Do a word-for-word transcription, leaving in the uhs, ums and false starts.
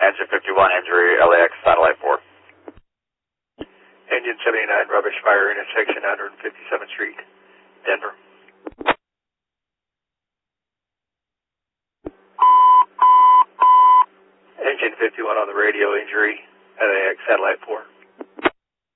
Engine fifty-one, injury, L A X, satellite four. Engine seventy-nine, rubbish fire, intersection one hundred fifty-seventh Street, Denver. Engine fifty-one on the radio, injury, L A X, satellite four.